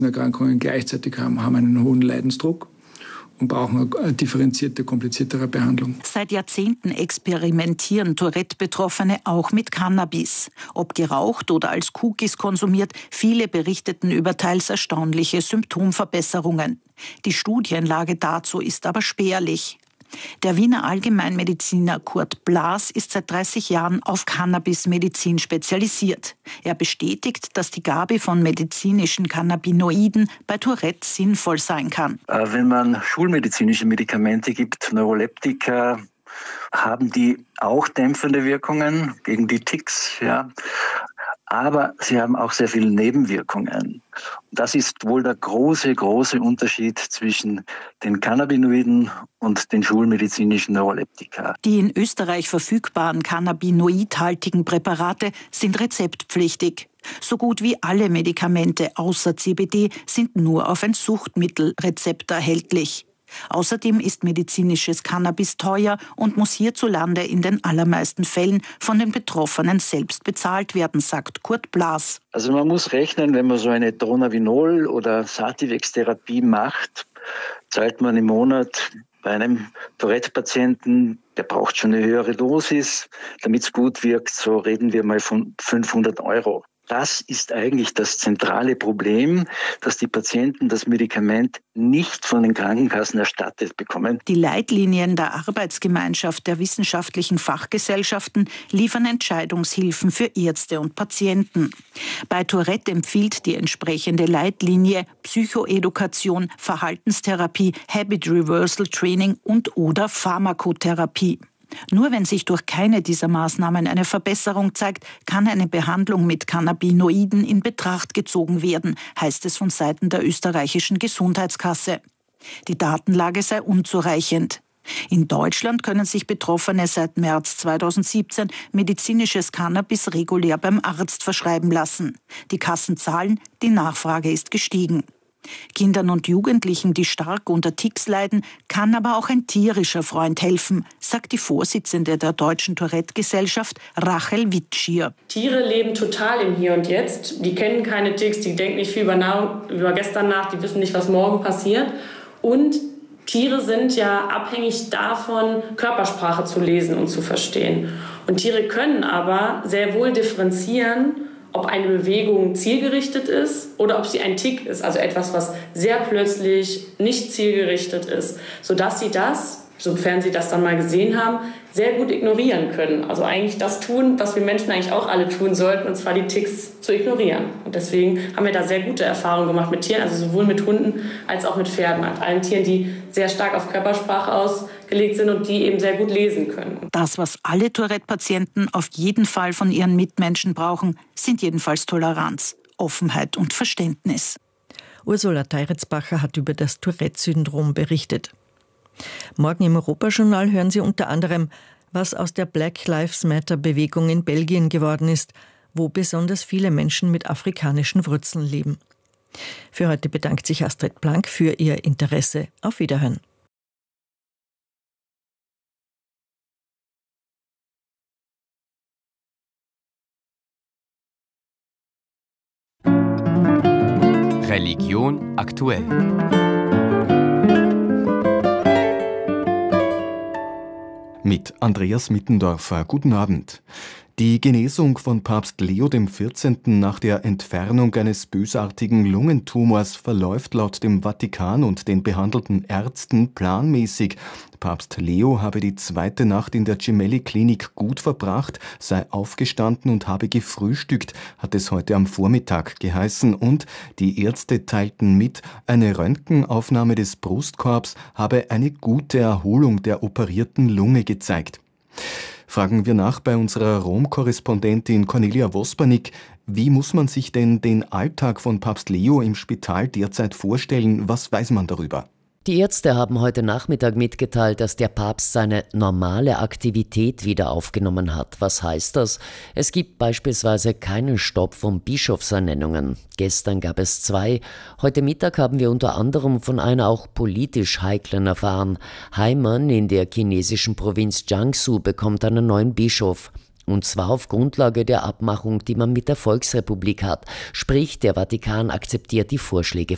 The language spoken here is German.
Erkrankungen gleichzeitig haben einen hohen Leidensdruck und brauchen eine differenzierte, kompliziertere Behandlung. Seit Jahrzehnten experimentieren Tourette-Betroffene auch mit Cannabis. Ob geraucht oder als Cookies konsumiert, viele berichteten über teils erstaunliche Symptomverbesserungen. Die Studienlage dazu ist aber spärlich. Der Wiener Allgemeinmediziner Kurt Blas ist seit 30 Jahren auf Cannabismedizin spezialisiert. Er bestätigt, dass die Gabe von medizinischen Cannabinoiden bei Tourette sinnvoll sein kann. Wenn man schulmedizinische Medikamente gibt, Neuroleptika, haben die auch dämpfende Wirkungen gegen die Tics, ja. Aber sie haben auch sehr viele Nebenwirkungen. Das ist wohl der große Unterschied zwischen den Cannabinoiden und den schulmedizinischen Neuroleptika. Die in Österreich verfügbaren cannabinoidhaltigen Präparate sind rezeptpflichtig. So gut wie alle Medikamente außer CBD sind nur auf ein Suchtmittelrezept erhältlich. Außerdem ist medizinisches Cannabis teuer und muss hierzulande in den allermeisten Fällen von den Betroffenen selbst bezahlt werden, sagt Kurt Blas. Also man muss rechnen, wenn man so eine Dronabinol- oder Sativex-Therapie macht, zahlt man im Monat bei einem Tourette-Patienten, der braucht schon eine höhere Dosis, damit es gut wirkt, so reden wir mal von 500 €. Das ist eigentlich das zentrale Problem, dass die Patienten das Medikament nicht von den Krankenkassen erstattet bekommen. Die Leitlinien der Arbeitsgemeinschaft der wissenschaftlichen Fachgesellschaften liefern Entscheidungshilfen für Ärzte und Patienten. Bei Tourette empfiehlt die entsprechende Leitlinie Psychoedukation, Verhaltenstherapie, Habit Reversal Training und/oder Pharmakotherapie. Nur wenn sich durch keine dieser Maßnahmen eine Verbesserung zeigt, kann eine Behandlung mit Cannabinoiden in Betracht gezogen werden, heißt es von Seiten der österreichischen Gesundheitskasse. Die Datenlage sei unzureichend. In Deutschland können sich Betroffene seit März 2017 medizinisches Cannabis regulär beim Arzt verschreiben lassen. Die Kassen zahlen, die Nachfrage ist gestiegen. Kindern und Jugendlichen, die stark unter Tics leiden, kann aber auch ein tierischer Freund helfen, sagt die Vorsitzende der Deutschen Tourette-Gesellschaft, Rachel Witschier. Tiere leben total im Hier und Jetzt. Die kennen keine Tics, die denken nicht viel über gestern nach, die wissen nicht, was morgen passiert. Und Tiere sind ja abhängig davon, Körpersprache zu lesen und zu verstehen. Und Tiere können aber sehr wohl differenzieren, ob eine Bewegung zielgerichtet ist oder ob sie ein Tick ist, also etwas, was sehr plötzlich nicht zielgerichtet ist, sodass sie das, sofern sie das dann mal gesehen haben, sehr gut ignorieren können. Also eigentlich das tun, was wir Menschen eigentlich auch alle tun sollten, und zwar die Ticks zu ignorieren. Und deswegen haben wir da sehr gute Erfahrungen gemacht mit Tieren, also sowohl mit Hunden als auch mit Pferden, mit allen Tieren, die sehr stark auf Körpersprache ausgelegt sind und die eben sehr gut lesen können. Das, was alle Tourette-Patienten auf jeden Fall von ihren Mitmenschen brauchen, sind jedenfalls Toleranz, Offenheit und Verständnis. Ursula Teiritzbacher hat über das Tourette-Syndrom berichtet. Morgen im Europajournal hören Sie unter anderem, was aus der Black Lives Matter-Bewegung in Belgien geworden ist, wo besonders viele Menschen mit afrikanischen Wurzeln leben. Für heute bedankt sich Astrid Blank für Ihr Interesse. Auf Wiederhören. Religion aktuell. Mit Andreas Mittendorfer. Guten Abend. Die Genesung von Papst Leo XIV. Nach der Entfernung eines bösartigen Lungentumors verläuft laut dem Vatikan und den behandelten Ärzten planmäßig. Papst Leo habe die zweite Nacht in der Gemelli-Klinik gut verbracht, sei aufgestanden und habe gefrühstückt, hat es heute am Vormittag geheißen. Und die Ärzte teilten mit, eine Röntgenaufnahme des Brustkorbs habe eine gute Erholung der operierten Lunge gezeigt. Fragen wir nach bei unserer Rom-Korrespondentin Cornelia Wospernick. Wie muss man sich denn den Alltag von Papst Leo im Spital derzeit vorstellen? Was weiß man darüber? Die Ärzte haben heute Nachmittag mitgeteilt, dass der Papst seine normale Aktivität wieder aufgenommen hat. Was heißt das? Es gibt beispielsweise keinen Stopp von Bischofsernennungen. Gestern gab es 2. Heute Mittag haben wir unter anderem von einer auch politisch heiklen erfahren. Hainan in der chinesischen Provinz Jiangsu bekommt einen neuen Bischof. Und zwar auf Grundlage der Abmachung, die man mit der Volksrepublik hat. Sprich, der Vatikan akzeptiert die Vorschläge